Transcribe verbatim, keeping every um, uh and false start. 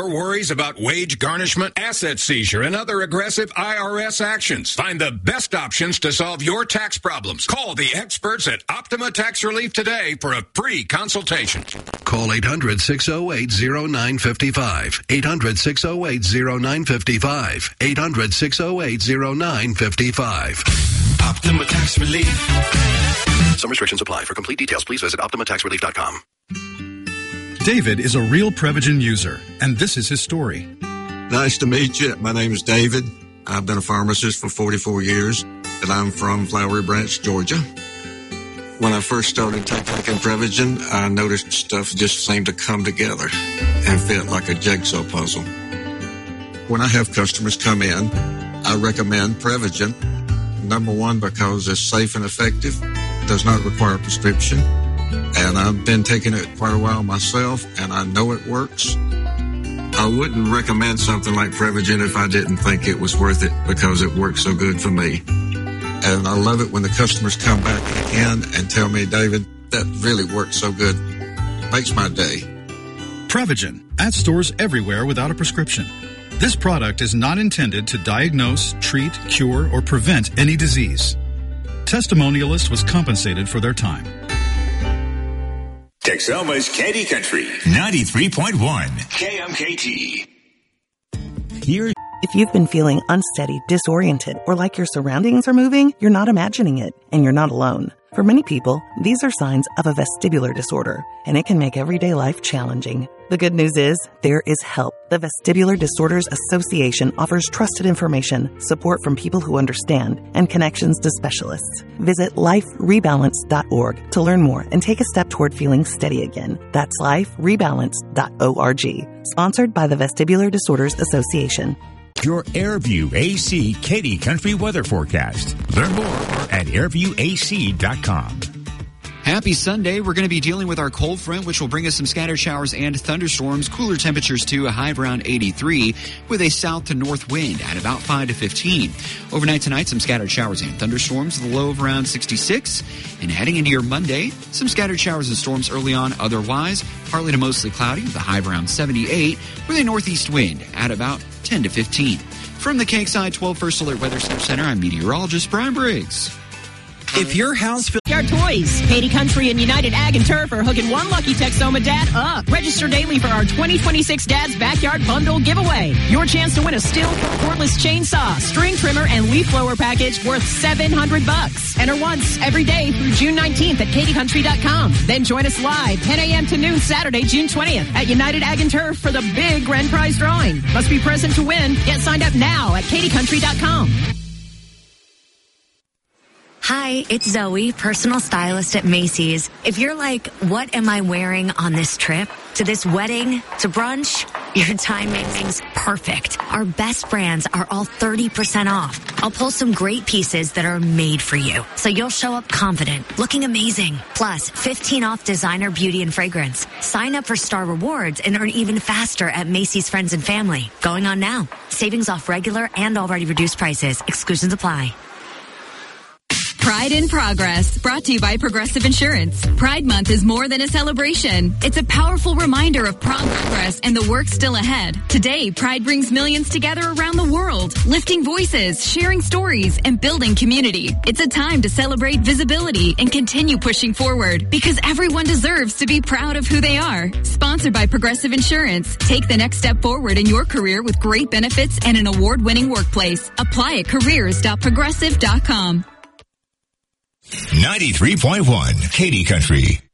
your worries about wage garnishment, asset seizure, and other aggressive I R S actions. Find the best options to solve your tax problems. Call the experts at Optima Tax Relief today for a free consultation. Call eight hundred, six oh eight, oh nine five five. eight hundred, six oh eight, oh nine five five. eight hundred, six oh eight, oh nine five five. Optima Tax Relief. Some restrictions apply. For complete details, please visit optima tax relief dot com. David is a real Prevagen user, and this is his story. Nice to meet you. My name is David. I've been a pharmacist for forty-four years, and I'm from Flowery Branch, Georgia. When I first started taking Prevagen, I noticed stuff just seemed to come together and fit like a jigsaw puzzle. When I have customers come in, I recommend Prevagen. Number one, because it's safe and effective, does not require a prescription, and I've been taking it quite a while myself, and I know it works. I wouldn't recommend something like Prevagen if I didn't think it was worth it because it works so good for me. And I love it when the customers come back again and tell me, David, that really worked so good. Makes my day. Prevagen, at stores everywhere without a prescription. This product is not intended to diagnose, treat, cure, or prevent any disease. Testimonialist was compensated for their time. Texoma's Candy Country, ninety-three point one K M K T. Here. If you've been feeling unsteady, disoriented, or like your surroundings are moving, you're not imagining it, and you're not alone. For many people, these are signs of a vestibular disorder, and it can make everyday life challenging. The good news is, there is help. The Vestibular Disorders Association offers trusted information, support from people who understand, and connections to specialists. Visit life rebalance dot org to learn more and take a step toward feeling steady again. That's life rebalance dot org. Sponsored by the Vestibular Disorders Association. Your Airview A C Katy Country weather forecast. Learn more at airview a c dot com. Happy Sunday. We're going to be dealing with our cold front, which will bring us some scattered showers and thunderstorms. Cooler temperatures too, a high of around eighty-three with a south to north wind at about five to fifteen. Overnight tonight, some scattered showers and thunderstorms with a low of around sixty-six. And heading into your Monday, some scattered showers and storms early on. Otherwise, partly to mostly cloudy with a high of around seventy-eight with a northeast wind at about ten to fifteen. From the Cakeside twelve First Alert Weather Center, I'm meteorologist Brian Briggs. If your house feels... Yard Toys, Katy Country and United Ag and Turf are hooking one lucky Texoma dad up. Register daily for our twenty twenty-six Dad's Backyard Bundle giveaway. Your chance to win a Stihl cordless chainsaw, string trimmer, and leaf blower package worth seven hundred bucks. Enter once every day through June nineteenth at katy country dot com. Then join us live ten a.m. to noon Saturday, June twentieth at United Ag and Turf for the big grand prize drawing. Must be present to win. Get signed up now at katy country dot com. Hi, it's Zoe, personal stylist at Macy's. If you're like, what am I wearing on this trip? To this wedding? To brunch? Your timing's perfect. Our best brands are all thirty percent off. I'll pull some great pieces that are made for you, so you'll show up confident, looking amazing. Plus, fifteen off designer beauty and fragrance. Sign up for Star Rewards and earn even faster at Macy's Friends and Family. Going on now. Savings off regular and already reduced prices. Exclusions apply. Pride in Progress, brought to you by Progressive Insurance. Pride Month is more than a celebration. It's a powerful reminder of progress and the work still ahead. Today, Pride brings millions together around the world, lifting voices, sharing stories, and building community. It's a time to celebrate visibility and continue pushing forward, because everyone deserves to be proud of who they are. Sponsored by Progressive Insurance. Take the next step forward in your career with great benefits and an award-winning workplace. Apply at careers dot progressive dot com. ninety-three point one Katy Country.